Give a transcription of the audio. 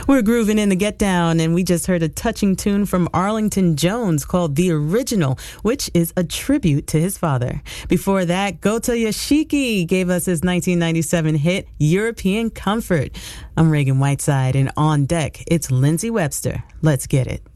We're grooving in the Get Down, and we just heard a touching tune from Arlington Jones called The Original, which is a tribute to his father. Before that, Gota Yashiki gave us his 1997 hit, European Comfort. I'm Reagan Whiteside, and on deck, it's Lindsay Webster. Let's get it.